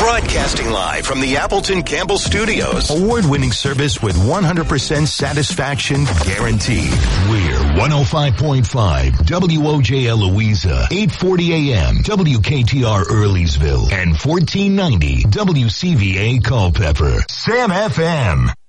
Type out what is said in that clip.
Broadcasting live from the Appleton Campbell Studios. Award-winning service with 100% satisfaction guaranteed. We're 105.5 WOJL Louisa, 840 AM WKTR Earleysville, and 1490 WCVA Culpeper. Sam FM.